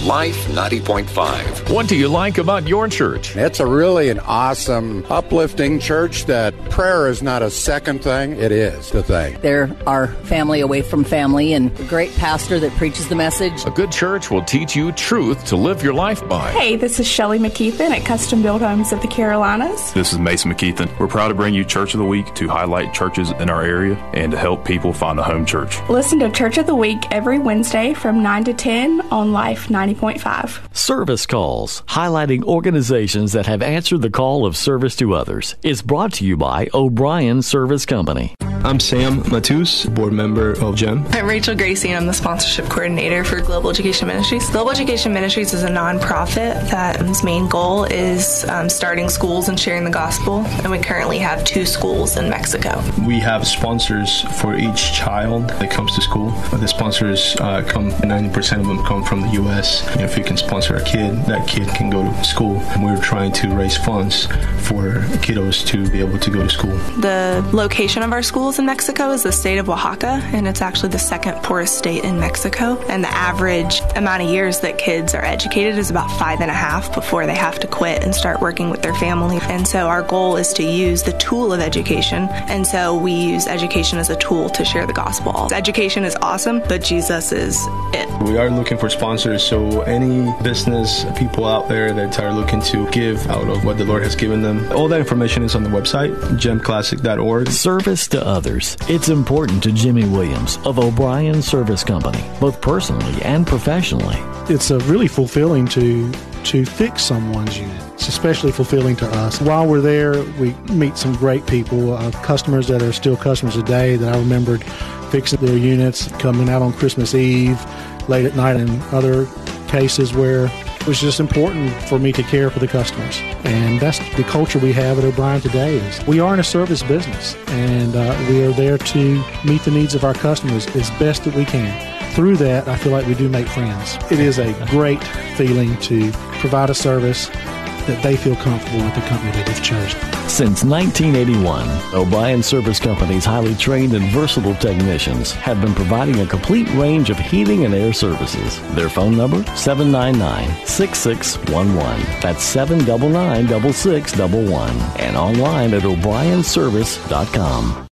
Life 90.5. What do you like about your church? It's an awesome, uplifting church that prayer is not a second thing, it is the thing. They're our family away from family and a great pastor that preaches the message. A good church will teach you truth to live your life by. Hey, this is Shelley McKeithen at Custom Built Homes of the Carolinas. This is Mason McKeithen. We're proud to bring you Church of the Week to highlight churches in our area and to help people find a home church. Listen to Church of the Week every Wednesday from 9 to 10 on Life 90.5. Service Calls, highlighting organizations that have answered the call of service to others, is brought to you by O'Brien Service Company. I'm Sam Matus, board member of GEM. I'm Rachel Gracie, and I'm the sponsorship coordinator for Global Education Ministries. Global Education Ministries is a nonprofit that its main goal is starting schools and sharing the gospel, and we currently have 2 schools in Mexico. We have sponsors for each child that comes to school. The sponsors 90% of them come from the U.S. If you can sponsor a kid, that kid can go to school. And we're trying to raise funds for kiddos to be able to go to school. The location of our schools in Mexico is the state of Oaxaca, and it's actually the second poorest state in Mexico. And the average amount of years that kids are educated is about 5.5 before they have to quit and start working with their family. And so our goal is to use the tool of education, and so we use education as a tool to share the gospel. Education is awesome, but Jesus is it. We are looking for sponsors, so any business people out there that are looking to give out of what the Lord has given them, all that information is on the website, gemclassic.org. Service to others. It's important to Jimmy Williams of O'Brien Service Company, both personally and professionally. It's really fulfilling to fix someone's unit. It's especially fulfilling to us. While we're there, we meet some great people, customers that are still customers today that I remembered fixing their units, coming out on Christmas Eve, late at night, and other cases where it was just important for me to care for the customers. And that's the culture we have at O'Brien today. Is we are in a service business, and we are there to meet the needs of our customers as best that we can. Through that, I feel like we do make friends. It is a great feeling to provide a service that they feel comfortable with the company that they've chosen. Since 1981, O'Brien Service Company's highly trained and versatile technicians have been providing a complete range of heating and air services. Their phone number, 799-6611. That's 799-6611. And online at o'brienservice.com.